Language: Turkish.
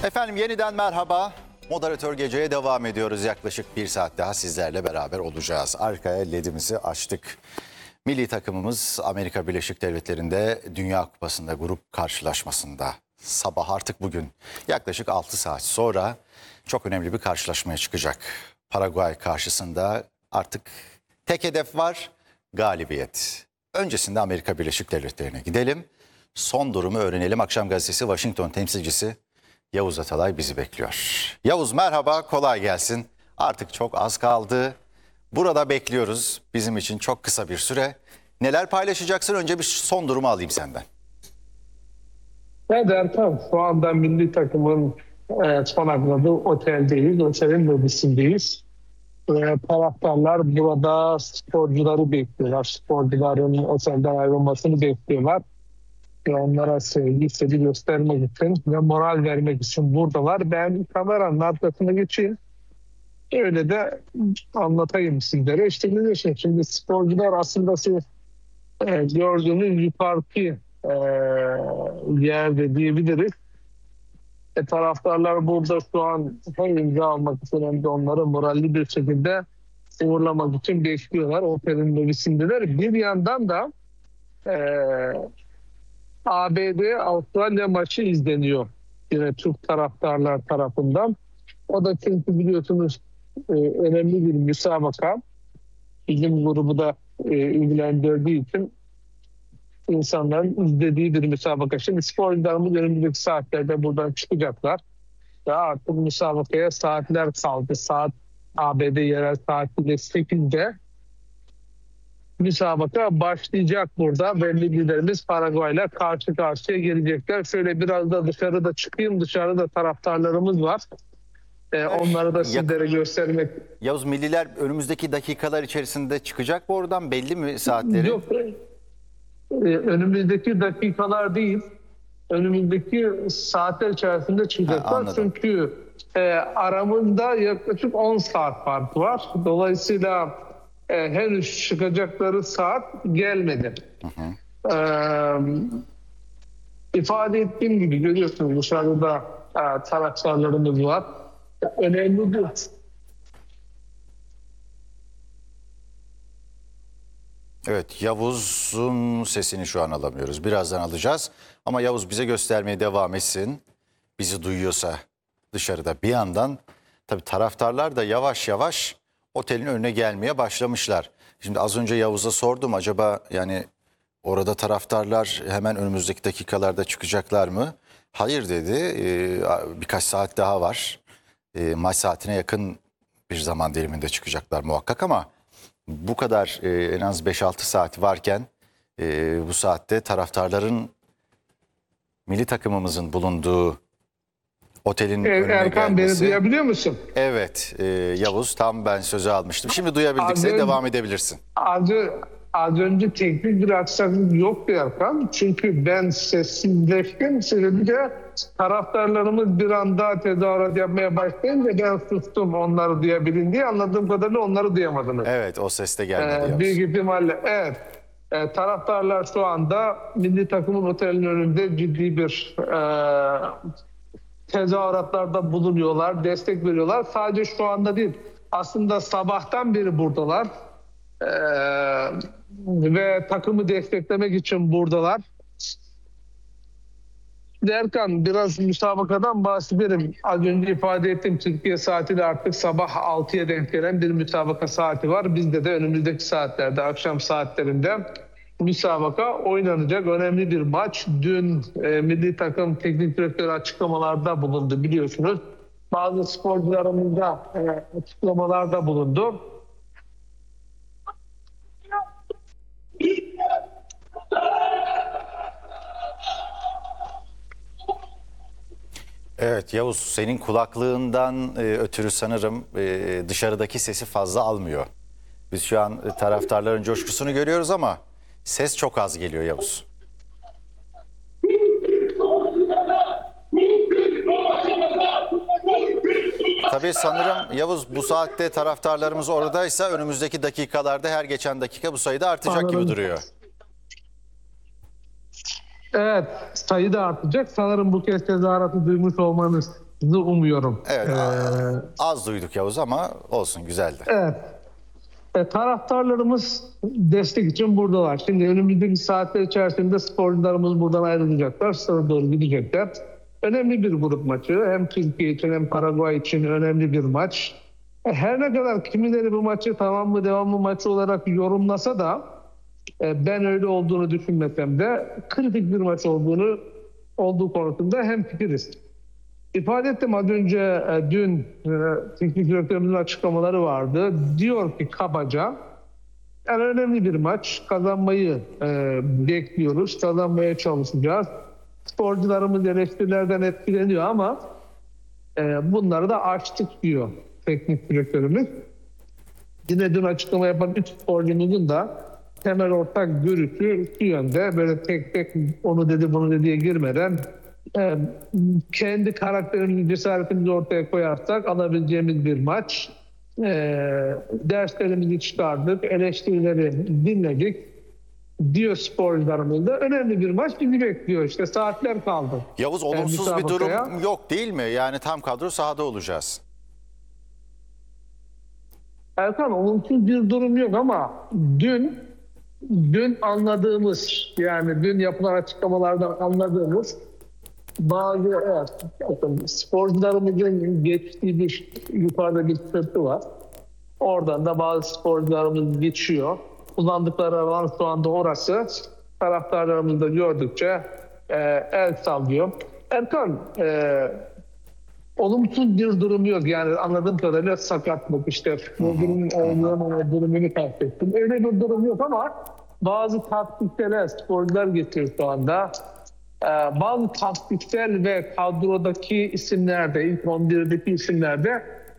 Efendim yeniden merhaba. Moderatör geceye devam ediyoruz. Yaklaşık bir saat daha sizlerle beraber olacağız. Arkaya ledimizi açtık. Milli takımımız Amerika Birleşik Devletleri'nde Dünya Kupası'nda grup karşılaşmasında sabah artık bugün yaklaşık 6 saat sonra çok önemli bir karşılaşmaya çıkacak. Paraguay karşısında artık tek hedef var, galibiyet. Öncesinde Amerika Birleşik Devletleri'ne gidelim. Son durumu öğrenelim. Akşam gazetesi Washington temsilcisi Yavuz Atalay bizi bekliyor. Yavuz merhaba, kolay gelsin. Artık çok az kaldı. Burada bekliyoruz. Bizim için çok kısa bir süre. Neler paylaşacaksın? Önce bir son durumu alayım senden. Evet Erkan, şu anda milli takımın konakladığı oteldeyiz. Otelin lobisindeyiz. Taraftarlar burada sporcuları bekliyorlar. Sporcuların otelden ayrılmasını bekliyorlar. Onlara sevgi, istediği göstermek için ve moral vermek için buradalar. Ben kameranın arkasına geçeyim. Öyle de anlatayım sizlere. İşte biliyorsunuz şimdi sporcular aslında siz gördüğünüz yukarıki yerde diyebiliriz. Taraftarlar burada şu an hem imza almak için hem de onları moralli bir şekilde uğurlamak için bekliyorlar. Otelin lobisindeler. Bir yandan da ABD-Avustralya maçı izleniyor yine Türk taraftarlar tarafından. O da çünkü biliyorsunuz önemli bir müsabaka. Bizim grubu da ilgilendirdiği için insanların izlediği bir müsabaka. Şimdi sporcularımız önümüzdeki saatlerde buradan çıkacaklar. Ve artık müsabakaya saatler kaldı. Saat ABD yerel saatiyle 8'de müsabaka başlayacak burada. Ve liderimiz Paraguay'la karşı karşıya gelecekler. Şöyle biraz da dışarıda çıkayım. Dışarıda taraftarlarımız var. Onları da sizlere göstermek. Yavuz, milliler önümüzdeki dakikalar içerisinde çıkacak mı oradan? Belli mi saatleri? Yok. Önümüzdeki dakikalar değil. Önümüzdeki saatler içerisinde çıkacaklar. Çünkü aramızda yaklaşık 10 saat fark var. Dolayısıyla henüz çıkacakları saat gelmedi. İfade ettiğim gibi görüyorsunuz dışarıda taraftarlarımız var. Önemli bu. Evet, Yavuz'un sesini şu an alamıyoruz. Birazdan alacağız. Ama Yavuz bize göstermeye devam etsin. Bizi duyuyorsa dışarıda bir yandan. Tabii taraftarlar da yavaş yavaş otelin önüne gelmeye başlamışlar. Şimdi az önce Yavuz'a sordum, acaba yani orada taraftarlar hemen önümüzdeki dakikalarda çıkacaklar mı? Hayır dedi. Birkaç saat daha var. Maç saatine yakın bir zaman diliminde çıkacaklar muhakkak ama bu kadar en az 5-6 saat varken bu saatte taraftarların milli takımımızın bulunduğu otelin önüne Erkan, gelmesi. beni duyabiliyor musun? Evet Yavuz, tam ben sözü almıştım. Şimdi duyabildikse devam edebilirsin. Az önce teknik bir aksaklık yoktu Erkan. Çünkü ben sessizleştim. Sebebi de taraftarlarımız bir anda tezahürat yapmaya başlayınca ben sustum onları duyabilin diye. Anladığım kadarıyla onları duyamadınız. Evet, o ses de gelmedi Yavuz. Büyük ihtimalle evet. Taraftarlar şu anda milli takımın otelinin önünde ciddi bir tezahüratlarda bulunuyorlar, destek veriyorlar. Sadece şu anda değil, aslında sabahtan beri buradalar. Ve takımı desteklemek için buradalar. Erkan, biraz müsabakadan bahsedelim. Az önce ifade ettim, Türkiye saatiyle artık sabah 6'ya denk gelen bir müsabaka saati var. Bizde de önümüzdeki saatlerde, akşam saatlerinde müsabaka oynanacak. Önemli bir maç. Dün milli takım teknik direktörü açıklamalarda bulundu biliyorsunuz. Bazı sporcularımız da açıklamalarda bulundu. Evet Yavuz, senin kulaklığından ötürü sanırım dışarıdaki sesi fazla almıyor. Biz şu an taraftarların coşkusunu görüyoruz ama ses çok az geliyor Yavuz. Tabii sanırım Yavuz, bu saatte taraftarlarımız oradaysa önümüzdeki dakikalarda her geçen dakika bu sayıda artacak gibi duruyor. Evet, sayı da artacak. Sanırım bu kez tezahüratı duymuş olmanız umuyorum. Evet, az duyduk Yavuz ama olsun, güzeldi. Evet. Taraftarlarımız destek için buradalar. Şimdi önümüzdeki saatler içerisinde sporcularımız buradan ayrılacaklar. Sonra doğru gidecekler. Önemli bir grup maçı. Hem Türkiye için hem Paraguay için önemli bir maç. Her ne kadar kimileri bu maçı tamam mı devam mı maçı olarak yorumlasa da ben öyle olduğunu düşünmesem de kritik bir maç olduğu konusunda hemfikiriz. İfade ettim az önce dün teknik direktörümüzün açıklamaları vardı. Diyor ki kabaca yani önemli bir maç, kazanmayı bekliyoruz, kazanmaya çalışacağız. Sporcularımız eleştirilerden etkileniyor ama bunları da aştık diyor teknik direktörümüz. Yine dün açıklama yapan 3 sporcumuzun da temel ortak görüşü şu yönde, böyle tek tek onu dedi bunu dediye girmeden kendi karakterimizi, cesaretimizi ortaya koyarsak alabileceğimiz bir maç. Derslerimizi çıkardık, eleştirileri dinledik diyor sporcularımız da. Önemli bir maç bizi bekliyor, işte saatler kaldı. Yavuz, olumsuz bir müsabakaya. durum yok değil mi? Yani tam kadro sahada olacağız. Erkan, olumsuz bir durum yok ama dün anladığımız, yani dün yapılan açıklamalardan anladığımız bazı sporcularımızın geçtiği bir yukarıda bir köprü var. Oradan da bazı sporcularımız geçiyor. Kullandıkları alan şu anda orası. Taraftarlarımız da gördükçe el sallıyor. Erkan, olumsuz bir durum yok. Yani anladığım kadarıyla sakatlık, işte futbolcunun olduğunu durumunu kastettim. Öyle bir durum yok ama bazı taktikler sporcular getiriyor şu anda. Bazı taktiksel ve kadrodaki isimlerde, ilk 11'deki isimlerde